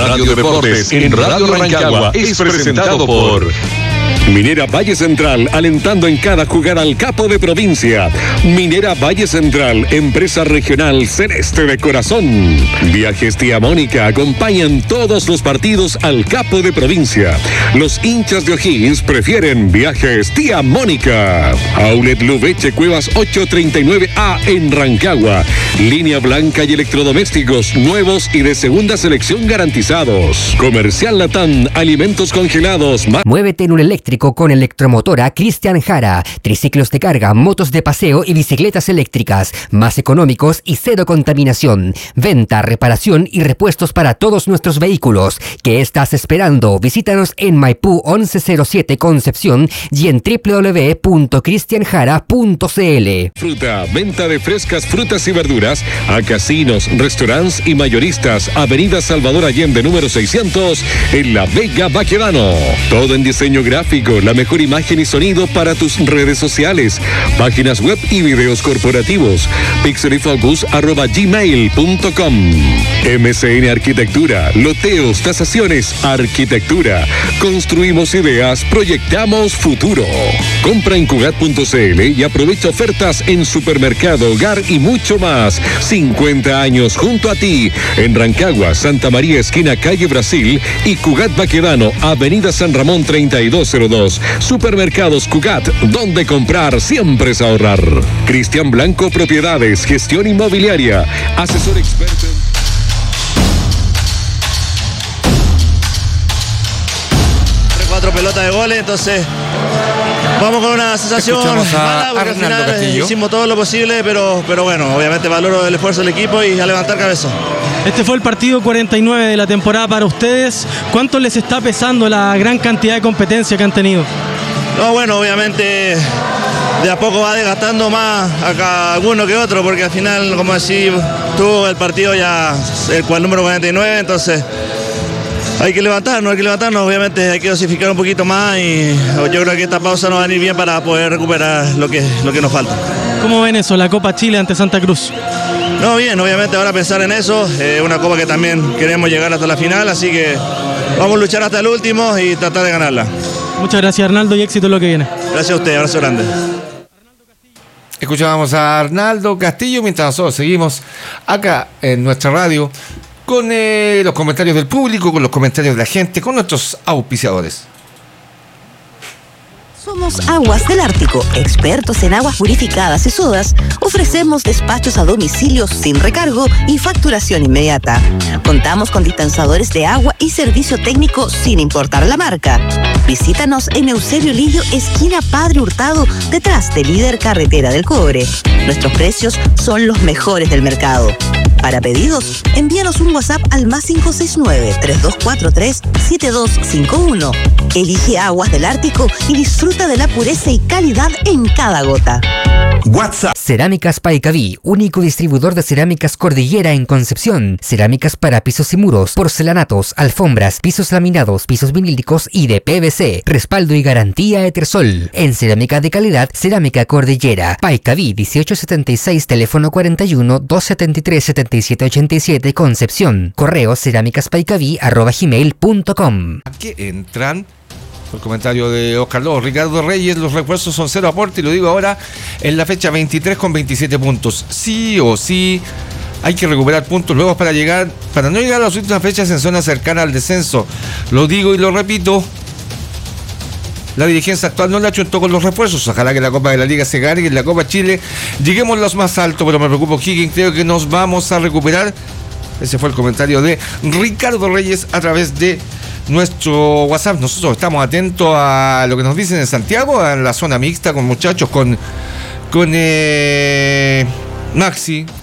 Radio Deportes en Radio Rancagua es presentado por Minera Valle Central, alentando en cada jugada al capo de provincia. Minera Valle Central, empresa regional celeste de corazón. Viajes Tía Mónica acompañan todos los partidos al capo de provincia. Los hinchas de O'Higgins prefieren Viajes Tía Mónica. Outlet Lubeche Cuevas 839A en Rancagua. Línea blanca y electrodomésticos nuevos y de segunda selección garantizados. Comercial Latam, alimentos congelados. Muévete en un eléctrico con Electromotora Cristian Jara. Triciclos de carga, motos de paseo y bicicletas eléctricas. Más económicos y cero contaminación. Venta, reparación y repuestos para todos nuestros vehículos. ¿Qué estás esperando? Visítanos en Maipú 1107 Concepción y en www.cristianjara.cl. Fruta, venta de frescas frutas y verduras a casinos, restaurantes y mayoristas. Avenida Salvador Allende número 600 en La Vega Baquedano. Todo en diseño gráfico, la mejor imagen y sonido para tus redes sociales, páginas web y videos corporativos. pixelyfocus@gmail.com. MCN Arquitectura, loteos, tasaciones, arquitectura. Construimos ideas, proyectamos futuro. Compra en Cugat.cl y aprovecha ofertas en supermercado, hogar y mucho más. 50 años junto a ti en Rancagua, Santa María, esquina calle Brasil y Cugat Baquedano, avenida San Ramón 3202. Supermercados Cugat, donde comprar siempre es ahorrar. Cristian Blanco Propiedades, gestión inmobiliaria, asesor experto en... 4 pelotas de goles, entonces vamos con una sensación mala porque al final hicimos todo lo posible, pero bueno, obviamente valoro el esfuerzo del equipo y a levantar cabeza. Este fue el partido 49 de la temporada para ustedes. ¿Cuánto les está pesando la gran cantidad de competencia que han tenido? No, bueno, obviamente de a poco va desgastando más acá alguno que otro, porque al final, como decís, tuvo el partido ya el número 49, entonces hay que levantarnos, obviamente hay que dosificar un poquito más y yo creo que esta pausa nos va a venir bien para poder recuperar lo que nos falta. ¿Cómo ven eso, la Copa Chile ante Santa Cruz? No, bien, obviamente ahora pensar en eso, una copa que también queremos llegar hasta la final, así que vamos a luchar hasta el último y tratar de ganarla. Muchas gracias, Arnaldo, y éxito en lo que viene. Gracias a usted, abrazo grande. Escuchábamos a Arnaldo Castillo mientras nosotros seguimos acá en nuestra radio con los comentarios del público, con los comentarios de la gente, con nuestros auspiciadores. Somos Aguas del Ártico, expertos en aguas purificadas y sodas. Ofrecemos despachos a domicilio sin recargo y facturación inmediata. Contamos con dispensadores de agua y servicio técnico sin importar la marca. Visítanos en Eusebio Lillo, esquina Padre Hurtado, detrás de Líder Carretera del Cobre. Nuestros precios son los mejores del mercado. Para pedidos, envíanos un WhatsApp al +569-3243-7251. Elige Aguas del Ártico y disfruta de la pureza y calidad en cada gota. WhatsApp. Cerámicas Paicaví, único distribuidor de cerámicas Cordillera en Concepción. Cerámicas para pisos y muros, porcelanatos, alfombras, pisos laminados, pisos vinílicos y de PVC. Respaldo y garantía Etersol. En cerámica de calidad, Cerámica Cordillera. Paicaví 1876, teléfono 41-273-7787, Concepción. Correo cerámicaspaicaví@gmail.com. Aquí entran el comentario de Oscar Lobo. Ricardo Reyes, los refuerzos son 0 aporte, y lo digo ahora en la fecha 23 con 27 puntos. Sí o sí hay que recuperar puntos luego para no llegar a las últimas fechas en zona cercana al descenso. Lo digo y lo repito, la dirigencia actual no la chuntó con los refuerzos. Ojalá que la Copa de la Liga se gane y en la Copa Chile lleguemos los más altos, pero me preocupa Higgins, creo que nos vamos a recuperar. Ese fue el comentario de Ricardo Reyes a través de nuestro WhatsApp. Nosotros estamos atentos a lo que nos dicen en Santiago, en la zona mixta, con muchachos, con Maxi,